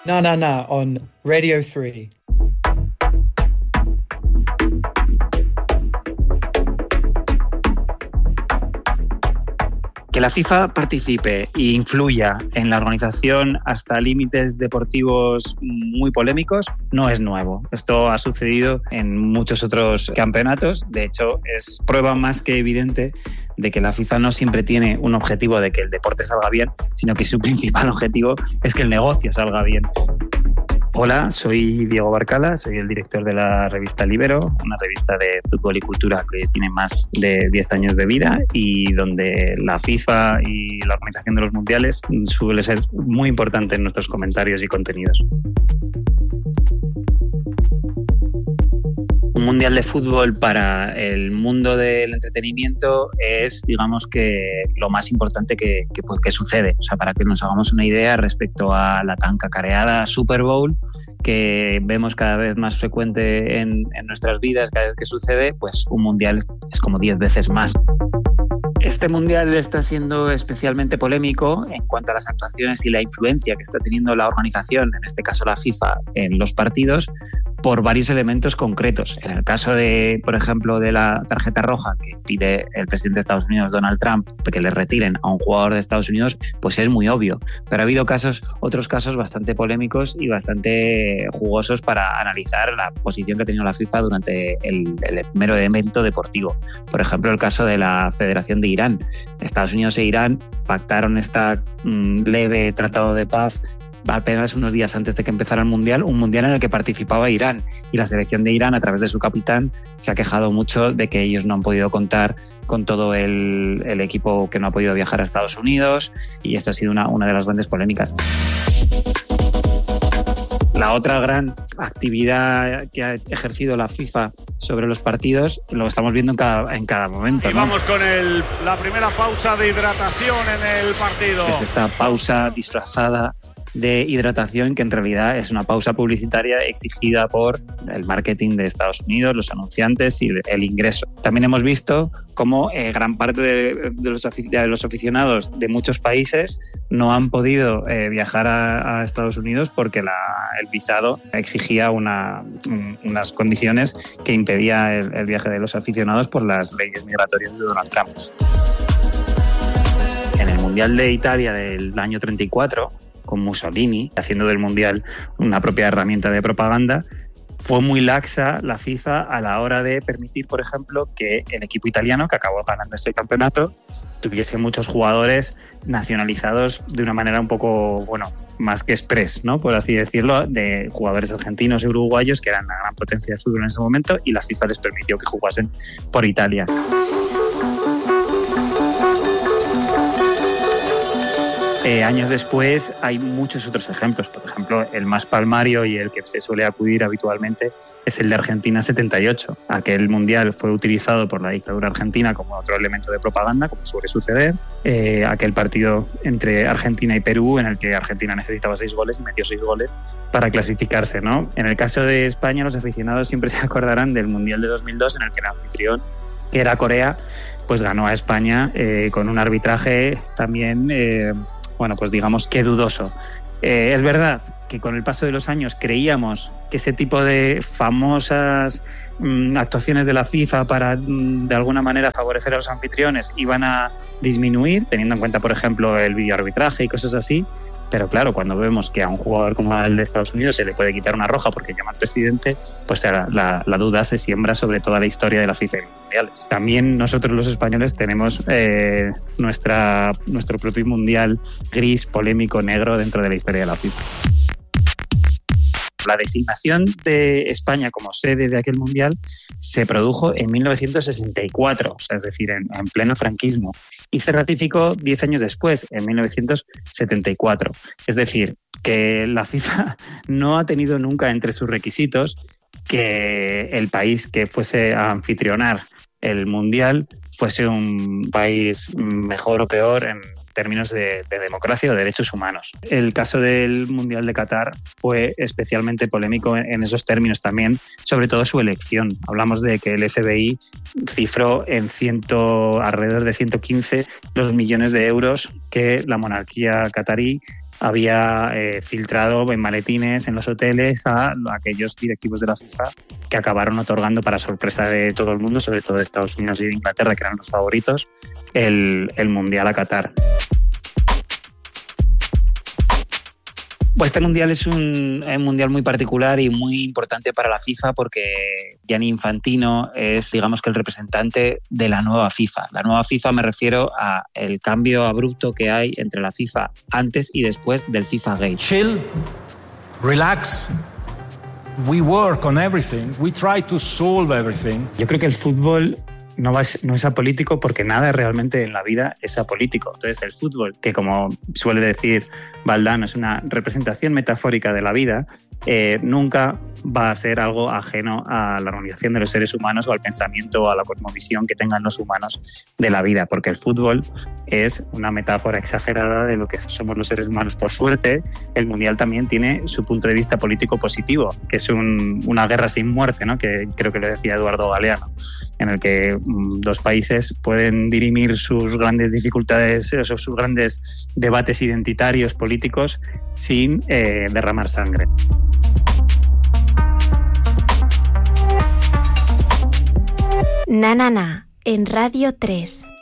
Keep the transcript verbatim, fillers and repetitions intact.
No, no, no, on Radio three. Que la FIFA participe e influya en la organización hasta límites deportivos muy polémicos no es nuevo. Esto ha sucedido en muchos otros campeonatos. De hecho, es prueba más que evidente de que la FIFA no siempre tiene un objetivo de que el deporte salga bien, sino que su principal objetivo es que el negocio salga bien. Hola, soy Diego Barcala, soy el director de la revista Libero, una revista de fútbol y cultura que tiene más de diez años de vida y donde la FIFA y la organización de los mundiales suele ser muy importante en nuestros comentarios y contenidos. Un mundial de fútbol para el mundo del entretenimiento es, digamos, que lo más importante que, que, que sucede. O sea, para que nos hagamos una idea respecto a la tan cacareada Super Bowl que vemos cada vez más frecuente en, en nuestras vidas, cada vez que sucede, pues un mundial es como diez veces más. Este mundial está siendo especialmente polémico en cuanto a las actuaciones y la influencia que está teniendo la organización, en este caso la FIFA, en los partidos, por varios elementos concretos. En el caso de, por ejemplo, de la tarjeta roja que pide el presidente de Estados Unidos, Donald Trump, que le retiren a un jugador de Estados Unidos, pues es muy obvio. Pero ha habido casos, otros casos bastante polémicos y bastante jugosos para analizar la posición que ha tenido la FIFA durante el, el mero evento deportivo. Por ejemplo, el caso de la Federación de Irán. Estados Unidos e Irán pactaron este mmm, leve tratado de paz apenas unos días antes de que empezara el Mundial, un Mundial en el que participaba Irán. Y la selección de Irán, a través de su capitán, se ha quejado mucho de que ellos no han podido contar con todo el, el equipo que no ha podido viajar a Estados Unidos, y esa ha sido una, una de las grandes polémicas. La otra gran actividad que ha ejercido la FIFA sobre los partidos lo estamos viendo en cada, en cada momento, y ¿no? Vamos con el, la primera pausa de hidratación en el partido. Es esta pausa disfrazada de hidratación que en realidad es una pausa publicitaria exigida por el marketing de Estados Unidos, los anunciantes y el ingreso. También hemos visto cómo eh, gran parte de, de, los de los aficionados de muchos países no han podido eh, viajar a, a Estados Unidos porque la, el visado exigía una, un, unas condiciones que impedía el, el viaje de los aficionados por las leyes migratorias de Donald Trump. En el Mundial de Italia del año treinta y cuatro, con Mussolini, haciendo del Mundial una propia herramienta de propaganda, fue muy laxa la FIFA a la hora de permitir, por ejemplo, que el equipo italiano, que acabó ganando ese campeonato, tuviese muchos jugadores nacionalizados de una manera un poco, bueno, más que express, ¿no? Por así decirlo, de jugadores argentinos y uruguayos, que eran la gran potencia de fútbol en ese momento, y la FIFA les permitió que jugasen por Italia. Eh, años después hay muchos otros ejemplos. Por ejemplo, el más palmario y el que se suele acudir habitualmente es el de Argentina setenta y ocho. Aquel mundial fue utilizado por la dictadura argentina como otro elemento de propaganda, como suele suceder. Eh, aquel partido entre Argentina y Perú, en el que Argentina necesitaba seis goles y metió seis goles para clasificarse, ¿no? En el caso de España, los aficionados siempre se acordarán del Mundial de dos mil dos, en el que el anfitrión, que era Corea, pues ganó a España eh, con un arbitraje también... Eh, bueno, pues digamos que dudoso. Eh, es verdad que con el paso de los años creíamos que ese tipo de famosas mmm, actuaciones de la FIFA para, mmm, de alguna manera, favorecer a los anfitriones iban a disminuir, teniendo en cuenta, por ejemplo, el videoarbitraje y cosas así. Pero claro, cuando vemos que a un jugador como el de Estados Unidos se le puede quitar una roja porque llama al presidente, pues la, la, la duda se siembra sobre toda la historia de la FIFA y los mundiales. También nosotros los españoles tenemos eh, nuestra, nuestro propio mundial gris, polémico, negro dentro de la historia de la FIFA. La designación de España como sede de aquel mundial se produjo en mil novecientos sesenta y cuatro, o sea, es decir, en, en pleno franquismo, y se ratificó diez años después, en mil novecientos setenta y cuatro. Es decir, que la FIFA no ha tenido nunca entre sus requisitos que el país que fuese a anfitrionar el mundial fuese un país mejor o peor en términos de, de democracia o de derechos humanos. El caso del Mundial de Qatar fue especialmente polémico en, en esos términos también, sobre todo su elección. Hablamos de que el F B I cifró en ciento, alrededor de ciento quince los millones de euros que la monarquía qatarí había eh, filtrado en maletines en los hoteles a, a aquellos directivos de la FIFA que acabaron otorgando, para sorpresa de todo el mundo, sobre todo de Estados Unidos y de Inglaterra, que eran los favoritos, el, el Mundial a Qatar. Pues este mundial es un, un mundial muy particular y muy importante para la FIFA porque Gianni Infantino es, digamos, que el representante de la nueva FIFA. La nueva FIFA me refiero a el cambio abrupto que hay entre la FIFA antes y después del FIFA Gate. Chill, relax. We work on everything. We try to solve everything. Yo creo que el fútbol no, va, no es apolítico porque nada realmente en la vida es apolítico. Entonces el fútbol, que como suele decir Valdano, es una representación metafórica de la vida, eh, nunca va a ser algo ajeno a la organización de los seres humanos o al pensamiento o a la cosmovisión que tengan los humanos de la vida, porque el fútbol es una metáfora exagerada de lo que somos los seres humanos. Por suerte, el Mundial también tiene su punto de vista político positivo, que es un, una guerra sin muerte, ¿no? Que creo que lo decía Eduardo Galeano, en el que mm, dos países pueden dirimir sus grandes dificultades, esos, sus grandes debates identitarios políticos sin eh, derramar sangre. Na, na, na, en Radio tres.